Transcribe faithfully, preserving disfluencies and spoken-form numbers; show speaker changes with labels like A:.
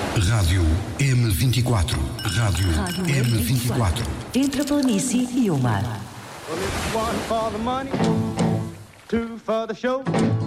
A: Rádio M vinte e quatro. Rádio,
B: Rádio
A: M vinte e quatro.
B: Entre a planície e o mar.
C: Well, it's one for the money, two for the show.